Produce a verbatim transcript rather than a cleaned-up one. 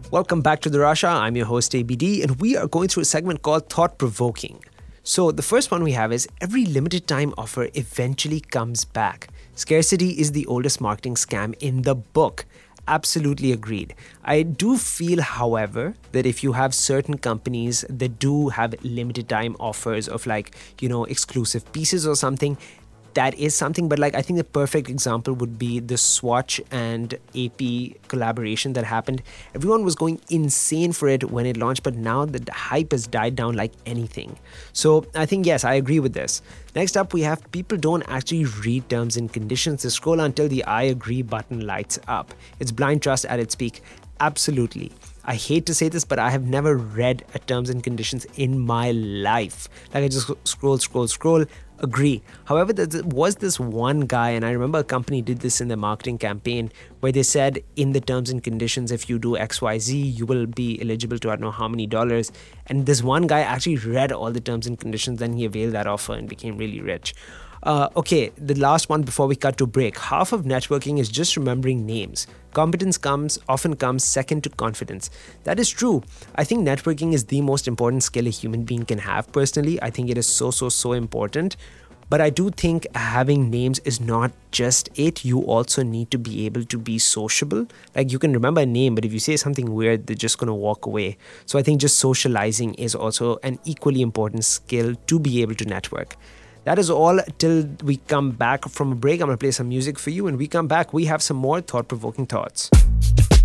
Welcome back to The Rasha. I'm your host A B D, and we are going through a segment called Thought Provoking. So the first one we have is every limited time offer eventually comes back. Scarcity is the oldest marketing scam in the book. Absolutely agreed. I do feel, however, that if you have certain companies that do have limited time offers of like, you know, exclusive pieces or something, that is something. But like, I think the perfect example would be the Swatch and A P collaboration that happened. Everyone was going insane for it when it launched, but now the hype has died down like anything. So I think, yes, I agree with this. Next up, we have people don't actually read terms and conditions. They scroll until the I agree button lights up. It's blind trust at its peak. Absolutely. I hate to say this, but I have never read a terms and conditions in my life. Like I just scroll, scroll, scroll, agree. However, there was this one guy, and I remember a company did this in their marketing campaign where they said in the terms and conditions, if you do X Y Z, you will be eligible to I don't know how many dollars. And this one guy actually read all the terms and conditions, then he availed that offer and became really rich. Uh, okay, the last one before we cut to break. Half of networking is just remembering names. Competence comes often comes second to confidence. That is true. I think networking is the most important skill a human being can have personally. I think it is so, so, so important. But I do think having names is not just it. You also need to be able to be sociable. Like you can remember a name, but if you say something weird, they're just going to walk away. So I think just socializing is also an equally important skill to be able to network. That is all till we come back from a break. I'm going to play some music for you. And we come back, we have some more thought-provoking thoughts.